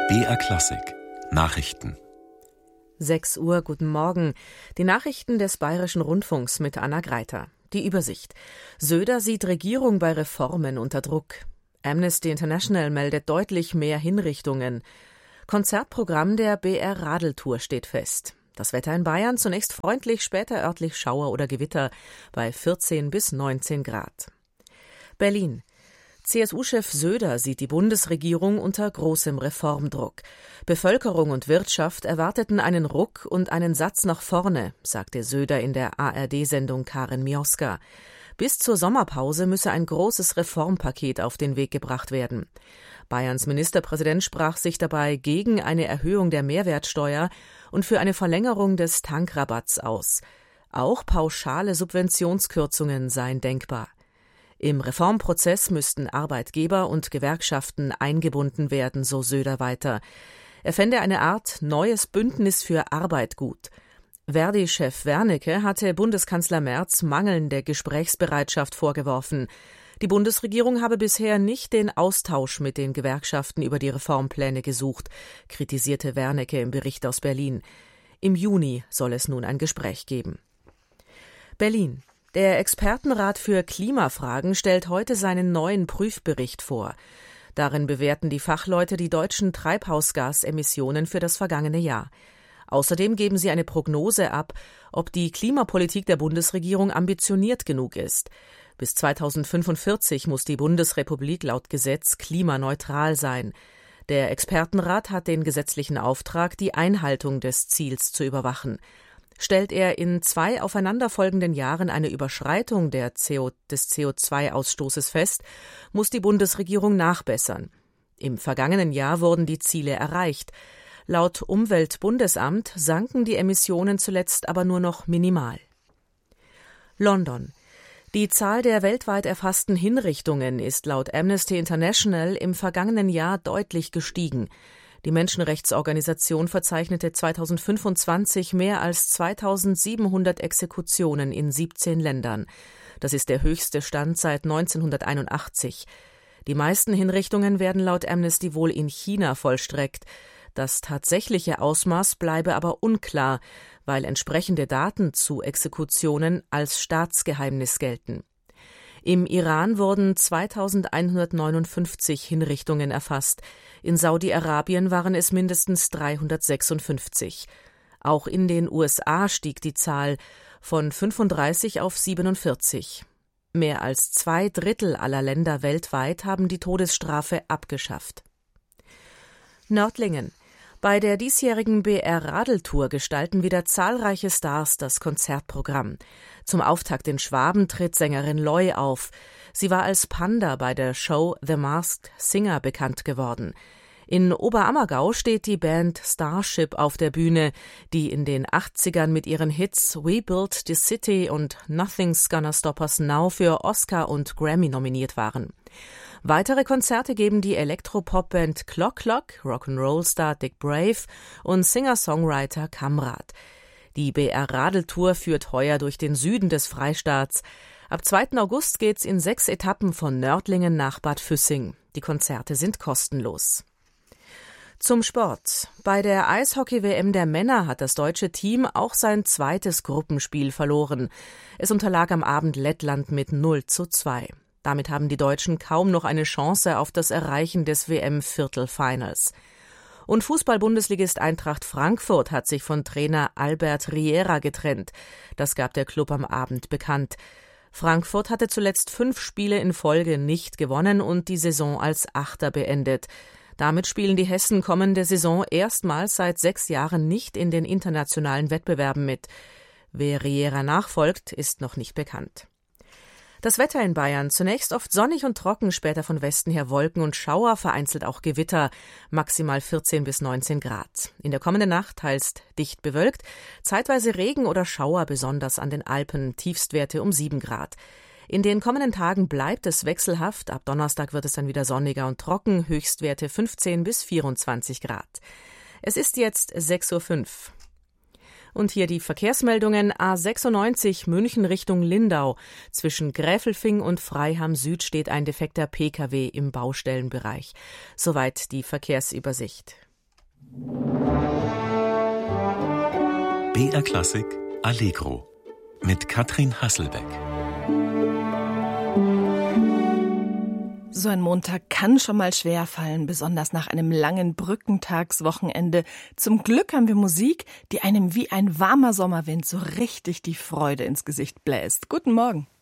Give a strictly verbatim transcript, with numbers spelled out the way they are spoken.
B R Klassik Nachrichten. sechs Uhr, guten Morgen. Die Nachrichten des Bayerischen Rundfunks mit Anna Greiter. Die Übersicht. Söder sieht Regierung bei Reformen unter Druck. Amnesty International meldet deutlich mehr Hinrichtungen. Konzertprogramm der B R Radeltour steht fest. Das Wetter in Bayern zunächst freundlich, später örtlich Schauer oder Gewitter bei vierzehn bis neunzehn Grad. Berlin. C S U-Chef Söder sieht die Bundesregierung unter großem Reformdruck. Bevölkerung und Wirtschaft erwarteten einen Ruck und einen Satz nach vorne, sagte Söder in der A R D-Sendung Karin Mioska. Bis zur Sommerpause müsse ein großes Reformpaket auf den Weg gebracht werden. Bayerns Ministerpräsident sprach sich dabei gegen eine Erhöhung der Mehrwertsteuer und für eine Verlängerung des Tankrabatts aus. Auch pauschale Subventionskürzungen seien denkbar. Im Reformprozess müssten Arbeitgeber und Gewerkschaften eingebunden werden, so Söder weiter. Er fände eine Art neues Bündnis für Arbeit gut. Verdi-Chef Wernicke hatte Bundeskanzler Merz mangelnde Gesprächsbereitschaft vorgeworfen. Die Bundesregierung habe bisher nicht den Austausch mit den Gewerkschaften über die Reformpläne gesucht, kritisierte Wernicke im Bericht aus Berlin. Im Juni soll es nun ein Gespräch geben. Berlin. Der Expertenrat für Klimafragen stellt heute seinen neuen Prüfbericht vor. Darin bewerten die Fachleute die deutschen Treibhausgasemissionen für das vergangene Jahr. Außerdem geben sie eine Prognose ab, ob die Klimapolitik der Bundesregierung ambitioniert genug ist. Bis zweitausendfünfundvierzig muss die Bundesrepublik laut Gesetz klimaneutral sein. Der Expertenrat hat den gesetzlichen Auftrag, die Einhaltung des Ziels zu überwachen. Stellt er in zwei aufeinanderfolgenden Jahren eine Überschreitung der C O, des C O zwei Ausstoßes fest, muss die Bundesregierung nachbessern. Im vergangenen Jahr wurden die Ziele erreicht. Laut Umweltbundesamt sanken die Emissionen zuletzt aber nur noch minimal. London. Die Zahl der weltweit erfassten Hinrichtungen ist laut Amnesty International im vergangenen Jahr deutlich gestiegen. Die Menschenrechtsorganisation verzeichnete zweitausendfünfundzwanzig mehr als zweitausendsiebenhundert Exekutionen in siebzehn Ländern. Das ist der höchste Stand seit neunzehnhunderteinundachtzig. Die meisten Hinrichtungen werden laut Amnesty wohl in China vollstreckt. Das tatsächliche Ausmaß bleibe aber unklar, weil entsprechende Daten zu Exekutionen als Staatsgeheimnis gelten. Im Iran wurden zweitausendeinhundertneunundfünfzig Hinrichtungen erfasst. In Saudi-Arabien waren es mindestens dreihundertsechsundfünfzig. Auch in den U S A stieg die Zahl von fünfunddreißig auf siebenundvierzig. Mehr als zwei Drittel aller Länder weltweit haben die Todesstrafe abgeschafft. Nördlingen. Bei der diesjährigen B R Radeltour gestalten wieder zahlreiche Stars das Konzertprogramm. Zum Auftakt in Schwaben tritt Sängerin Loi auf. Sie war als Panda bei der Show The Masked Singer bekannt geworden. In Oberammergau steht die Band Starship auf der Bühne, die in den achtzigern mit ihren Hits We Built the City und Nothing's Gonna Stop Us Now für Oscar und Grammy nominiert waren. Weitere Konzerte geben die Elektropop-Band Clock Clock, Rock'n'Roll-Star Dick Brave und Singer-Songwriter Kamrat. Die B R Radeltour führt heuer durch den Süden des Freistaats. Ab zweiten August geht's in sechs Etappen von Nördlingen nach Bad Füssing. Die Konzerte sind kostenlos. Zum Sport. Bei der Eishockey-W M der Männer hat das deutsche Team auch sein zweites Gruppenspiel verloren. Es unterlag am Abend Lettland mit null zu zwei. Damit haben die Deutschen kaum noch eine Chance auf das Erreichen des W M-Viertelfinals. Und Fußball-Bundesligist Eintracht Frankfurt hat sich von Trainer Albert Riera getrennt. Das gab der Klub am Abend bekannt. Frankfurt hatte zuletzt fünf Spiele in Folge nicht gewonnen und die Saison als Achter beendet. Damit spielen die Hessen kommende Saison erstmals seit sechs Jahren nicht in den internationalen Wettbewerben mit. Wer Riera nachfolgt, ist noch nicht bekannt. Das Wetter in Bayern, zunächst oft sonnig und trocken, später von Westen her Wolken und Schauer, vereinzelt auch Gewitter, maximal vierzehn bis neunzehn Grad. In der kommenden Nacht teils dicht bewölkt, zeitweise Regen oder Schauer, besonders an den Alpen, Tiefstwerte um sieben Grad. In den kommenden Tagen bleibt es wechselhaft, ab Donnerstag wird es dann wieder sonniger und trocken, Höchstwerte fünfzehn bis vierundzwanzig Grad. Es ist jetzt sechs Uhr fünf. Und hier die Verkehrsmeldungen. A sechsundneunzig München Richtung Lindau. Zwischen Gräfelfing und Freiham Süd steht ein defekter P K W im Baustellenbereich. Soweit die Verkehrsübersicht. B R Klassik Allegro mit Katrin Hasselbeck. So ein Montag kann schon mal schwer fallen, besonders nach einem langen Brückentagswochenende. Zum Glück haben wir Musik, die einem wie ein warmer Sommerwind so richtig die Freude ins Gesicht bläst. Guten Morgen.